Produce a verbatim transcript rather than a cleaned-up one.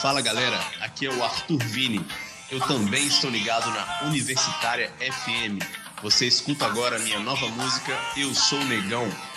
Fala galera, aqui é o Arthur Vini. Eu também estou ligado na Universitária F M. Você escuta agora a minha nova música Eu Sou Negão.